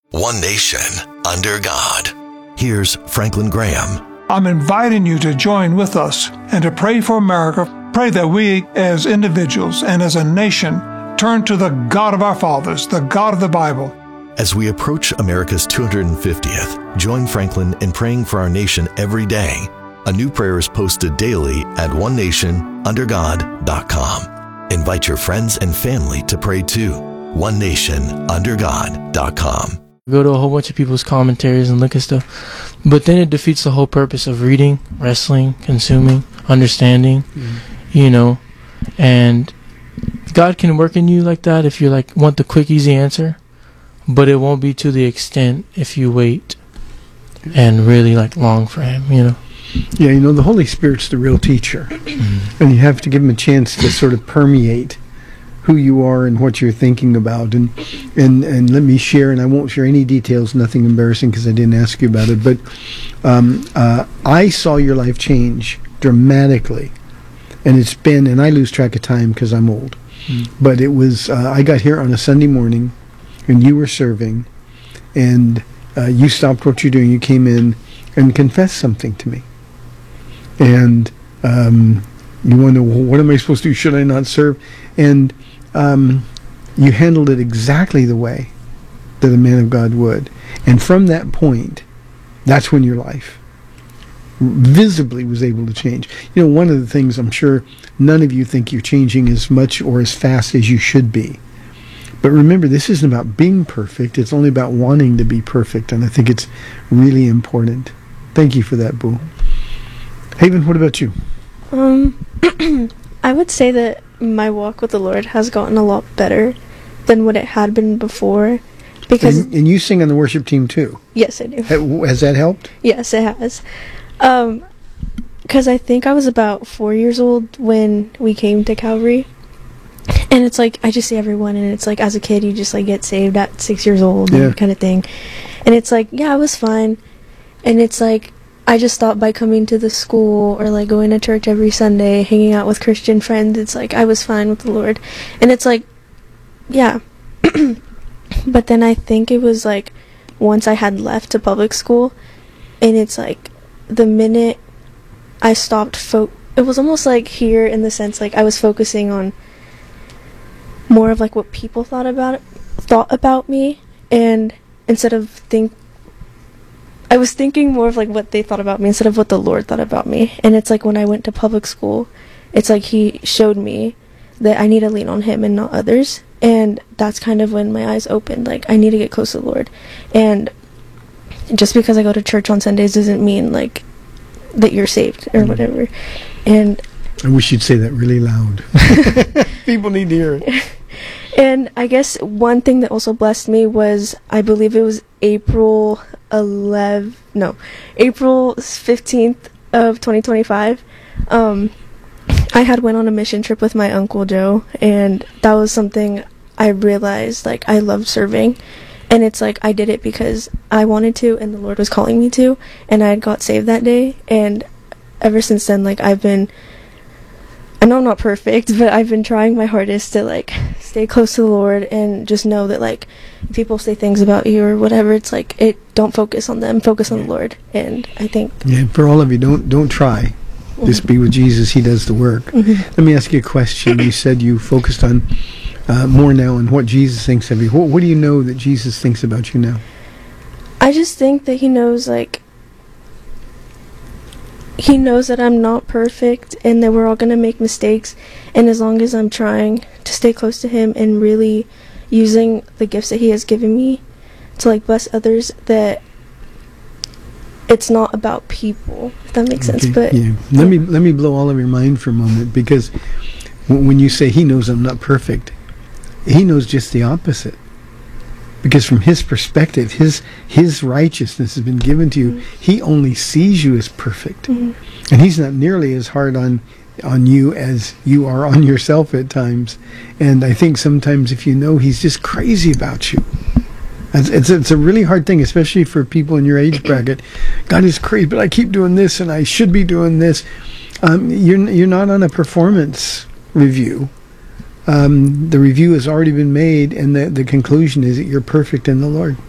One nation, under God. Here's Franklin Graham. I'm inviting you to join with us and to pray for America. Pray that we, as individuals and as a nation, turn to the God of our fathers, the God of the Bible. As we approach America's 250th, join Franklin in praying for our nation every day. A new prayer is posted daily at onenationundergod.com. Invite your friends and family to pray too. onenationundergod.com. Go to a whole bunch of people's commentaries and look at stuff, but then it defeats the whole purpose of reading, wrestling, consuming, understanding, and God can work in you like that if you want the quick, easy answer, but it won't be to the extent if you wait and really long for Him, Yeah, the Holy Spirit's the real teacher, and you have to give Him a chance to sort of permeate who you are and what you're thinking about, and let me share, and I won't share any details, nothing embarrassing because I didn't ask you about it, but I saw your life change dramatically, and it's been, and I lose track of time because I'm old, but it was, I got here on a Sunday morning, and you were serving, and you stopped what you're doing, you came in and confessed something to me, and you want to know, what am I supposed to do, should I not serve, and you handled it exactly the way that a man of God would. And from that point, that's when your life visibly was able to change. One of the things, I'm sure none of you think you're changing as much or as fast as you should be. But remember, this isn't about being perfect. It's only about wanting to be perfect. And I think it's really important. Thank you for that, Boo. Haven, what about you? I would say that my walk with the Lord has gotten a lot better than what it had been before. Because and you sing on the worship team too? Yes, I do. Has that helped? Yes, it has. Because I think I was about 4 years old when we came to Calvary. And it's I just see everyone, and it's as a kid, you just get saved at 6 years old, kind of thing. And it's yeah, I was fine. And it's I just thought by coming to the school or going to church every Sunday, hanging out with Christian friends, it's I was fine with the Lord. And it's yeah. But then I think it was once I had left to public school, and it's the minute I stopped it was almost here in the sense I was focusing on more of what people thought about me, and instead of I was thinking more of what they thought about me instead of what the Lord thought about me. And it's when I went to public school, it's He showed me that I need to lean on Him and not others. And that's kind of when my eyes opened. I need to get close to the Lord. And just because I go to church on Sundays doesn't mean that you're saved or whatever. And I wish you'd say that really loud. People need to hear it. And I guess one thing that also blessed me was, I believe it was April 15th of 2025. I had went on a mission trip with my Uncle Joe, and that was something I realized, I loved serving. And it's I did it because I wanted to, and the Lord was calling me to, and I got saved that day. And ever since then, I know I'm not perfect, but I've been trying my hardest to stay close to the Lord, and just know that if people say things about you or whatever, it's don't focus on them, focus on the Lord. And I think for all of you, don't try. Just be with Jesus. He does the work. Let me ask you a question. You said you focused on more now on what Jesus thinks of you. What do you know that Jesus thinks about you now? I just think that He knows He knows that I'm not perfect, and that we're all going to make mistakes, and as long as I'm trying to stay close to Him and really using the gifts that He has given me to bless others, that it's not about people, if that makes sense. But let me blow all of your mind for a moment, because when you say He knows I'm not perfect, He knows just the opposite. Because from His perspective, his righteousness has been given to you. He only sees you as perfect. And He's not nearly as hard on you as you are on yourself at times. And I think sometimes if you know He's just crazy about you, it's a really hard thing, especially for people in your age bracket. God is crazy, but I keep doing this, and I should be doing this. You're not on a performance review. The review has already been made, and the conclusion is that you're perfect in the Lord.